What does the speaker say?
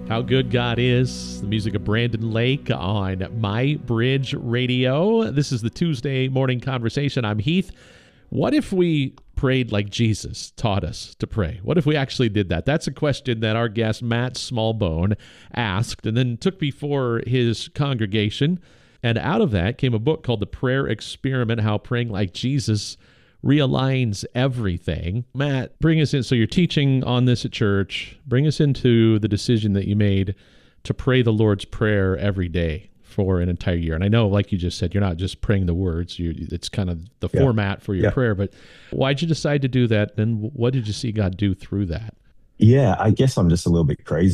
How Good God Is, the music of Brandon Lake on My Bridge Radio. This is the Tuesday morning conversation. I'm Heath. What if we prayed like Jesus taught us to pray? What if we actually did that? That's a question that our guest, Matt Smallbone, asked and then took before his congregation. And out of that came a book called The Prayer Experiment, How Praying Like Jesus Realigns Everything. Matt, bring us in. So you're teaching on this at church. Bring us into the decision that you made to pray the Lord's Prayer every day for an entire year. And I know, like you just said, you're not just praying the words. It's kind of the format for your prayer. But why'd you decide to do that? And what did you see God do through that? Yeah, I guess I'm just a little bit crazy